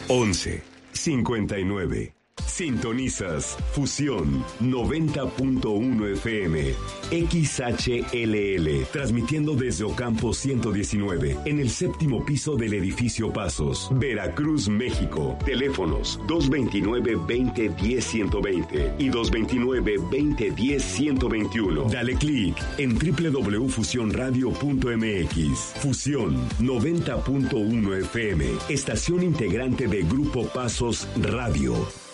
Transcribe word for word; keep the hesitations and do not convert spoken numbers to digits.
once cincuenta y nueve. Sintonizas Fusión noventa punto uno F M, X H L L, transmitiendo desde Ocampo ciento diecinueve, en el séptimo piso del edificio Pasos, Veracruz, México. Teléfonos dos veintinueve, veinte, diez, ciento veinte y dos veintinueve, veinte, diez, ciento veintiuno. Dale clic en doble u doble u doble u punto fusión radio punto m x. Fusión noventa punto uno F M, estación integrante de Grupo Pasos Radio.